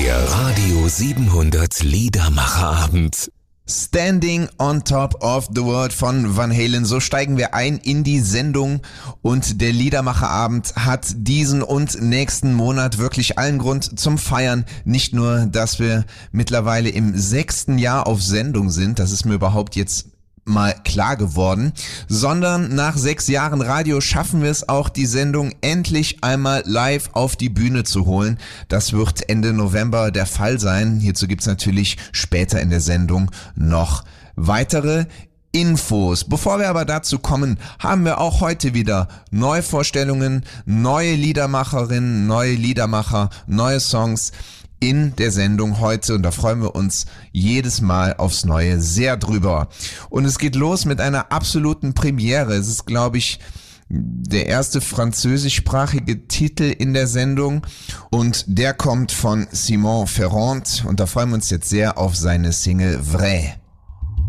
Der Radio 700 Liedermacherabend. Standing on Top of the World von Van Halen. So steigen wir ein in die Sendung und der Liedermacherabend hat diesen und nächsten Monat wirklich allen Grund zum Feiern. Nicht nur, dass wir mittlerweile im 6. Jahr auf Sendung sind, das ist mir überhaupt jetzt mal klar geworden, sondern nach 6 Jahren Radio schaffen wir es auch, die Sendung endlich einmal live auf die Bühne zu holen. Das wird Ende November der Fall sein. Hierzu gibt's natürlich später in der Sendung noch weitere Infos. Bevor wir aber dazu kommen, haben wir auch heute wieder Neuvorstellungen, neue Liedermacherinnen, neue Liedermacher, neue Songs in der Sendung heute und da freuen wir uns jedes Mal aufs Neue sehr drüber. Und es geht los mit einer absoluten Premiere. Es ist, glaube ich, der erste französischsprachige Titel in der Sendung und der kommt von Simon Ferrand und da freuen wir uns jetzt sehr auf seine Single Vrai.